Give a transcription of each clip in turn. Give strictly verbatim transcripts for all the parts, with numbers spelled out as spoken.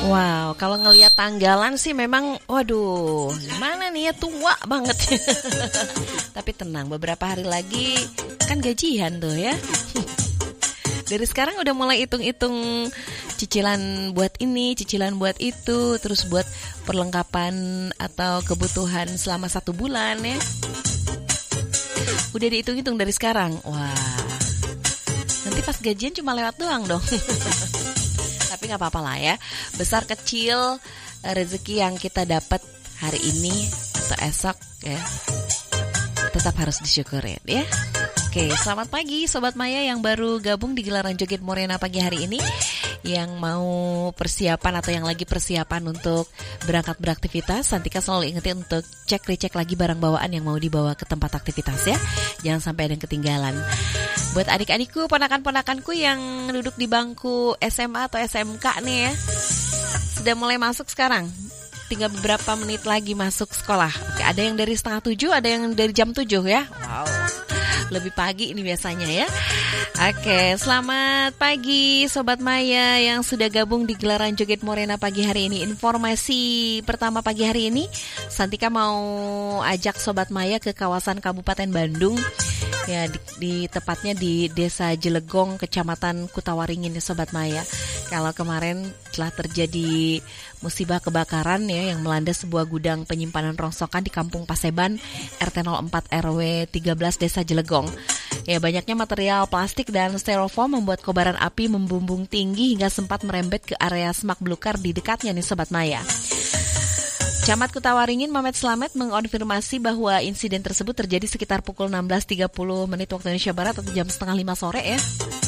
Wow, kalau ngelihat tanggalan sih memang, waduh, gimana nih ya, tua banget. Tapi tenang, beberapa hari lagi kan gajian tuh ya. Dari sekarang udah mulai hitung-hitung cicilan buat ini, cicilan buat itu, terus buat perlengkapan atau kebutuhan selama satu bulan ya. Udah dihitung-hitung dari sekarang. Wah, nanti pas gajian cuma lewat doang dong. Tapi gak apa-apa lah ya. Besar kecil rezeki yang kita dapat hari ini atau esok ya, tetap harus disyukurin ya. Oke, selamat pagi Sobat Maya yang baru gabung di gelaran Joget Morena pagi hari ini, yang mau persiapan atau yang lagi persiapan untuk berangkat beraktivitas. Santika selalu ingetin untuk cek recek lagi barang bawaan yang mau dibawa ke tempat aktivitas ya. Jangan sampai ada yang ketinggalan. Buat adik-adikku, ponakan-ponakanku yang duduk di bangku S M A atau S M K nih ya, sudah mulai masuk sekarang. Tinggal beberapa menit lagi masuk sekolah. Oke, ada yang dari setengah tujuh, ada yang dari jam tujuh ya. Wow, lebih pagi ini biasanya ya. Oke, selamat pagi Sobat Maya yang sudah gabung di gelaran Joget Morena pagi hari ini. Informasi pertama pagi hari ini, Santika mau ajak Sobat Maya ke kawasan Kabupaten Bandung. Ya, di, di tepatnya di Desa Jelegong, Kecamatan Kutawaringin ya Sobat Maya. Kalau kemarin telah terjadi musibah kebakaran ya yang melanda sebuah gudang penyimpanan rongsokan di Kampung Paseban, R T nol empat R W tiga belas Desa Jelegong. Ya, banyaknya material plastik dan styrofoam membuat kobaran api membumbung tinggi hingga sempat merembet ke area semak belukar di dekatnya nih Sobat Maya. Camat Kutawaringin Mamet Slamet mengonfirmasi bahwa insiden tersebut terjadi sekitar pukul enam belas tiga puluh menit waktu Indonesia Barat atau jam setengah lima sore ya.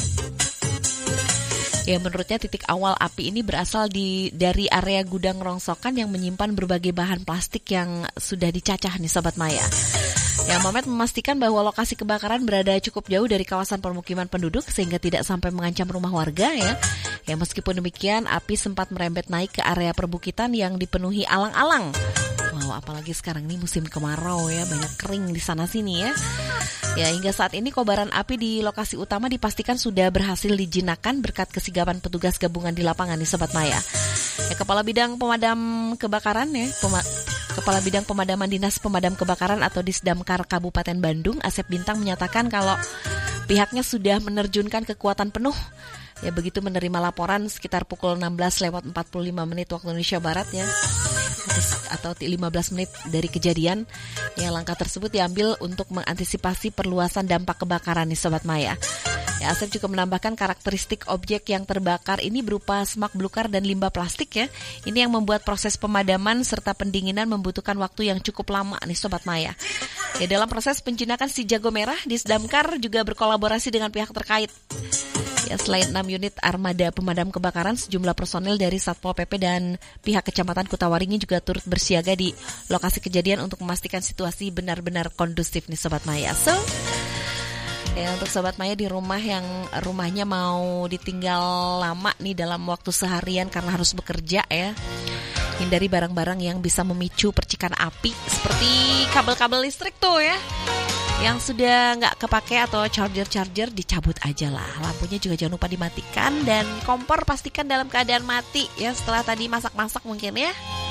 Ya, menurutnya titik awal api ini berasal di dari area gudang rongsokan yang menyimpan berbagai bahan plastik yang sudah dicacah nih Sobat Maya. Ya, Mamet memastikan bahwa lokasi kebakaran berada cukup jauh dari kawasan permukiman penduduk sehingga tidak sampai mengancam rumah warga ya. Ya, meskipun demikian api sempat merembet naik ke area perbukitan yang dipenuhi alang-alang. Wow, apalagi sekarang ini musim kemarau ya, banyak kering di sana sini ya. Ya, hingga saat ini kobaran api di lokasi utama dipastikan sudah berhasil dijinakkan berkat kesigapan petugas gabungan di lapangan nih Sobat Maya. Ya, Kepala Bidang Pemadam Kebakaran ya, pema- Kepala Bidang Pemadaman Dinas Pemadam Kebakaran atau Disdamkar Kabupaten Bandung, Asep Bintang menyatakan kalau pihaknya sudah menerjunkan kekuatan penuh. Ya, begitu menerima laporan sekitar pukul enam belas lewat empat puluh lima menit waktu Indonesia Barat ya, atau lima belas menit dari kejadian. Ya, langkah tersebut diambil untuk mengantisipasi perluasan dampak kebakaran nih Sobat Maya. Ya, Asep juga menambahkan karakteristik objek yang terbakar ini berupa semak belukar dan limbah plastik ya. Ini yang membuat proses pemadaman serta pendinginan membutuhkan waktu yang cukup lama nih Sobat Maya. Ya, dalam proses penjinakan si jago merah, Disdamkar juga berkolaborasi dengan pihak terkait. Ya, selain enam unit armada pemadam kebakaran, sejumlah personel dari Satpol P P dan pihak Kecamatan Kutawaringin juga turut bersiaga di lokasi kejadian untuk memastikan situasi benar-benar kondusif nih Sobat Maya. So, ya, untuk Sobat Maya di rumah yang rumahnya mau ditinggal lama nih dalam waktu seharian karena harus bekerja ya, hindari barang-barang yang bisa memicu percikan api seperti kabel-kabel listrik tuh ya, yang sudah nggak kepake atau charger-charger dicabut aja lah. Lampunya juga jangan lupa dimatikan dan kompor pastikan dalam keadaan mati ya setelah tadi masak-masak mungkin ya.